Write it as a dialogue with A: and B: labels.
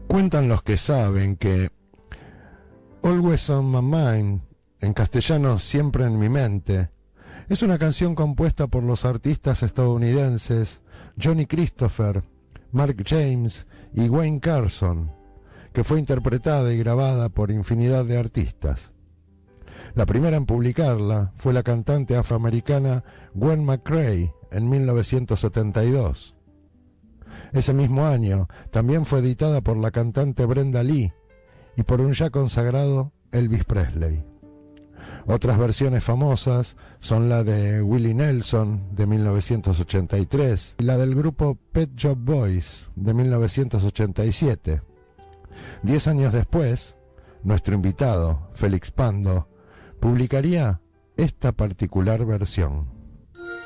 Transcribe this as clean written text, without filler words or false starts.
A: Cuentan los que saben que Always on My Mind, en castellano Siempre en mi mente, es una canción compuesta por los artistas estadounidenses Johnny Christopher, Mark James y Wayne Carson, que fue interpretada y grabada por infinidad de artistas. La primera en publicarla fue la cantante afroamericana Gwen McCrae en 1972. Ese mismo año también fue editada por la cantante Brenda Lee y por un ya consagrado Elvis Presley. Otras versiones famosas son la de Willie Nelson de 1983 y la del grupo Pet Shop Boys de 1987. 10 años después, nuestro invitado, Félix Pando, publicaría esta particular versión.